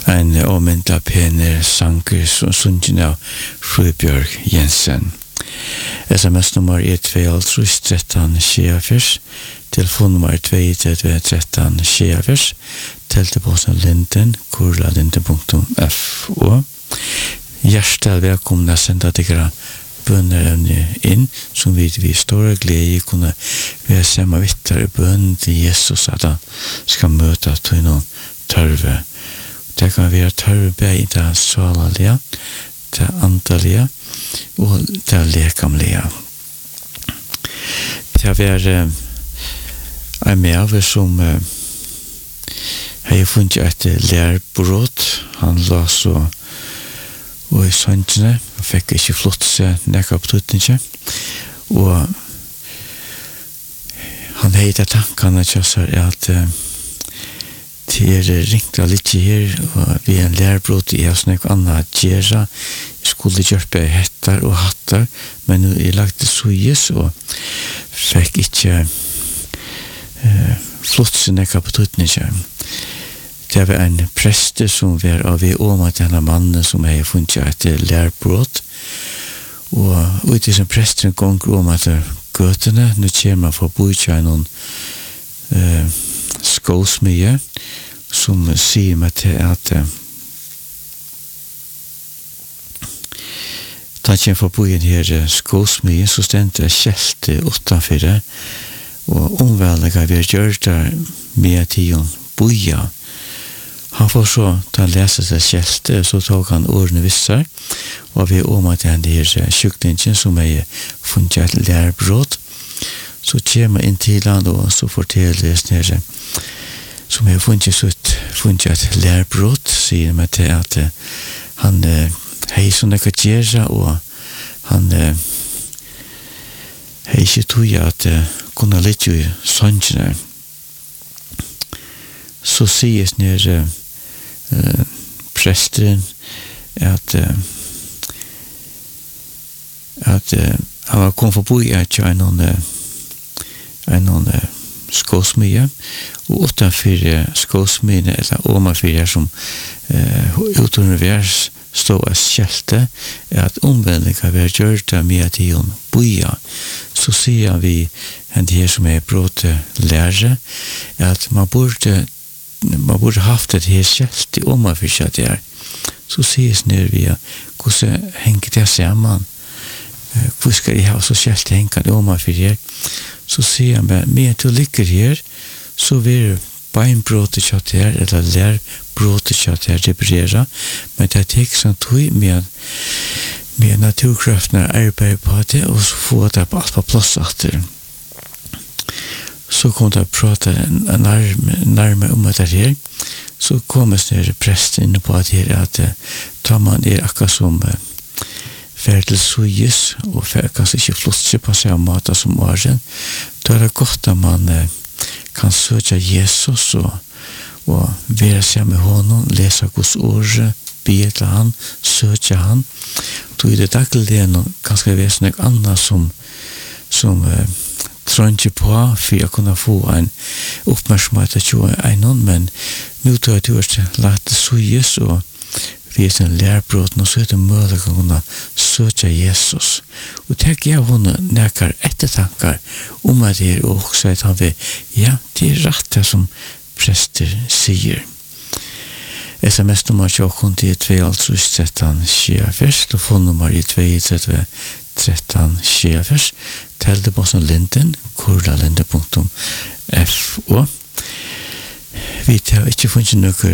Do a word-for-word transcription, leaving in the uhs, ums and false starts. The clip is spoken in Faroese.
en omynda pener sanger som sungen av Frubjørg Jensen. S M S-nummer er två tretton tjugofyrs, telefonnummer två tre tretton tjugofyrs, teltepåsen Linden, kurlalinden punktum f o. Hjertelig velkomna senda dere bønnerevne inn, som vi vi store glede kunne være sammen vittere bønn til Jesus, at han skal møte til noen tørve. Det kan være tørve begge i det salalige, det andalige og det lekamlige. Det var en med som uh, har funnet et lærbrot. Han la så og i søndene, og fikk ikke flott seg nekka på tuttninge. Og han heita tankene til oss her, at uh, til er ringt av litt her, og vi er en lærbrot i oss nek annet gjerra. Jeg skulle kjørpe hettar og hattar, men nu jeg lagde suyes, og fikk ikke uh, flott seg nekka på tuttninge. Det var en preste som var av i om at denne mannen som jeg funnet et lærbrot. Og ut i som presten gonger om at gøtene, nå kommer man for å bo i noen uh, skåsmye, som sier meg til at uh, da kommer for å bo i denne skåsmye, så stendte jeg kjelte utenfor det, og omveldige vi har gjort der med tiden boja. Han får så, da han leser seg kjelte, så tok han ordene visser, og vi om at han er sjuklingen som er funnet et lærbrot, så kommer inn til han, og så forteller jeg som er funnet, funnet et lærbrot, sier meg til at han har sånne kvartjerer, og han har ikke tog at kunne litt jo sånne. Så sier jeg Uh, presteren at uh, at uh, han var kom forbi at jeg en en uh, skåsmye og utenfor uh, skåsmyene eller omanfor som uh, utenvers stod av skjelte at omvendinger vi har gjort det med at de boja. Så sier vi en her som er bråte lære at man burde man borde haft et helt kjelt i omafyrkja der. Så sies nere vi, hvordan henger det sammen? Hvor skal jeg ha så kjelt hengende omafyrkja? Så sier han bare, med til lykker her, så vil beinbråtet kjelt her, eller lærbråtet kjelt her reparere, men det er tek som tog med, med naturkraftene arbeid på det, og så få det på alt på plass etter. Så kom det å prate nærme, nærme om det her. Så kom det presten inne på at her at tar man er akkurat som uh, ferdig suyes, og kanskje ikke flott på seg av mat som åren. Da er det godt at man uh, kan søke Jesus og, og være seg med honom, lese Guds ord, be til han, søke han. Da er det daglig noe kanskje være noe annet som, som uh, trådde på for å kunne få en oppmerksomhet til en, men nå tror jeg at du har lagt det suyes, og vi er en lærbrot, og så er det mulig å kunne søke Jesus. Og tenk jeg henne nekker ettertanker om at det er også at han vil, ja, det er rett det som prester sier. S M S-nummer tjukken til två tretton tjugofyrs, telefonnummer i två tre tretton tjugofyrs, teltepåsen Linden, kurlalinden punktum f o. Vi har ikke funnet noe